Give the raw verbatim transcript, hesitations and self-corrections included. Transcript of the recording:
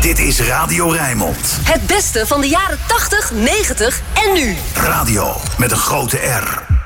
Dit is Radio Rijnmond. Het beste van de jaren tachtig, negentig en nu. Radio met een grote R.